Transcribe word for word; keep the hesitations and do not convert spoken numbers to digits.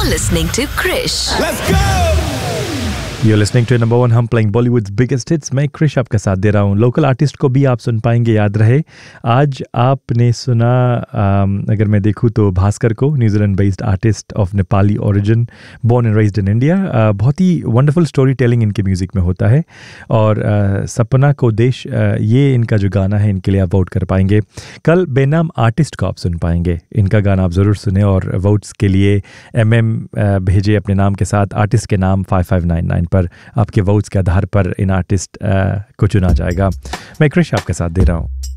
You're listening to Krish. Let's go! You're listening to number one हम playing Bollywood's biggest hits. मैं क्रिश आपका साथ दे रहा हूँ. लोकल आर्टिस्ट को भी आप सुन पाएंगे. याद रहे आज आपने सुना आम, अगर मैं देखूँ तो भास्कर को, New Zealand based artist of Nepali origin, born and raised in India. बहुत ही वंडरफुल स्टोरी टेलिंग इनके म्यूज़िक में होता है. और आ, सपना को देश, आ, ये इनका जो गाना है इनके लिए आप वोट कर पाएंगे. कल बेनाम आर्टिस्ट को आप सुन पाएंगे. इनका गाना आप ज़रूर सुने और वोट्स के लिए एम एम भेजे अपने नाम के साथ आर्टिस्ट के नाम फाइव फाइव नाइन नाइन पर. आपके वोट्स के आधार पर इन आर्टिस्ट को चुना जाएगा. मैं क्रिश आपके साथ दे रहा हूँ.